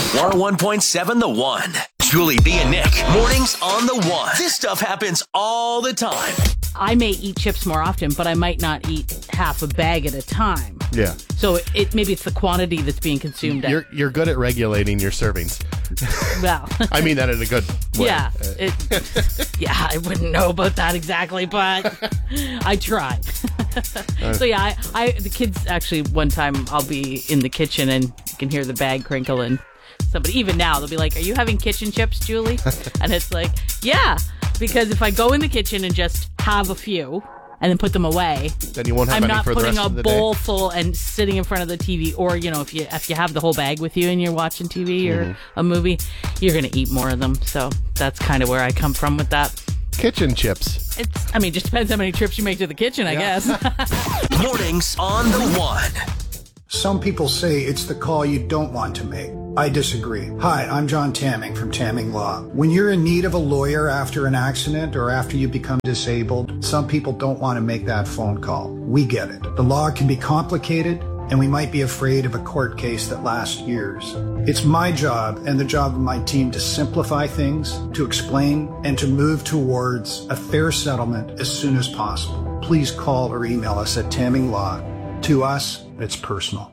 101.7 The One. Julie, B, and Nick. Mornings on The One. This stuff happens all the time. I may eat chips more often, but I might not eat half a bag at a time. Yeah. So maybe it's the quantity that's being consumed. You're good at regulating your servings. Well, I mean that in a good way. Yeah. I wouldn't know about that exactly, but I try. So yeah, the kids actually, one time I'll be in the kitchen and you can hear the bag crinkle and somebody, even now, they'll be like, "Are you having kitchen chips, Julie?" And it's like, yeah, because if I go in the kitchen and just have a few and then put them away, then you won't have I'm any not for the putting rest a of the bowl day. full and sitting in front of the TV, or if you have the whole bag with you and you're watching TV or a movie, you're going to eat more of them. So that's kind of where I come from with that. Kitchen chips. Just depends how many trips you make to the kitchen, I guess. Mornings on The One. Some people say it's the call you don't want to make. I disagree. Hi, I'm John Tamming from Tamming Law. When you're in need of a lawyer after an accident or after you become disabled, some people don't want to make that phone call. We get it. The law can be complicated, and we might be afraid of a court case that lasts years. It's my job and the job of my team to simplify things, to explain, and to move towards a fair settlement as soon as possible. Please call or email us at Tamming Law. To us, it's personal.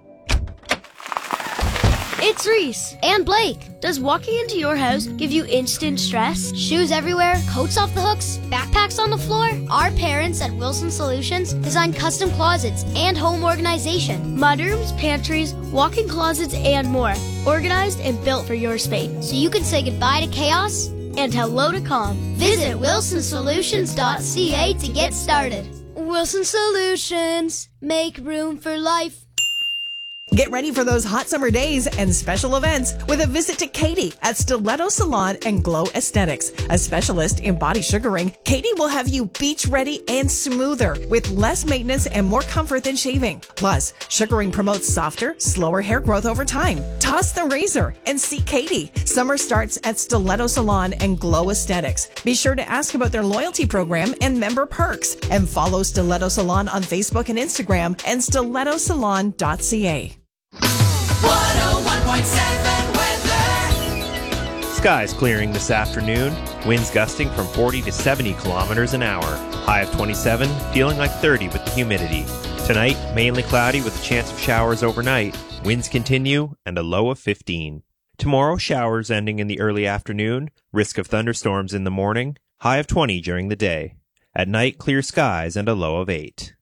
It's Reese and Blake. Does walking into your house give you instant stress? Shoes everywhere, coats off the hooks, backpacks on the floor? Our parents at Wilson Solutions design custom closets and home organization. Mudrooms, pantries, walk-in closets, and more. Organized and built for your space, so you can say goodbye to chaos and hello to calm. Visit wilsonsolutions.ca to get started. Wilson Solutions. Make room for life. Get ready for those hot summer days and special events with a visit to Katie at Stiletto Salon and Glow Aesthetics. A specialist in body sugaring, Katie will have you beach ready and smoother with less maintenance and more comfort than shaving. Plus, sugaring promotes softer, slower hair growth over time. Toss the razor and see Katie. Summer starts at Stiletto Salon and Glow Aesthetics. Be sure to ask about their loyalty program and member perks, and follow Stiletto Salon on Facebook and Instagram and stilettosalon.ca. 101.7 weather. Skies clearing this afternoon. Winds gusting from 40 to 70 kilometers an hour. High of 27, feeling like 30 with the humidity. Tonight, mainly cloudy with a chance of showers overnight. Winds continue and a low of 15. Tomorrow, showers ending in the early afternoon. Risk of thunderstorms in the morning. High of 20 during the day. At night, clear skies and a low of 8.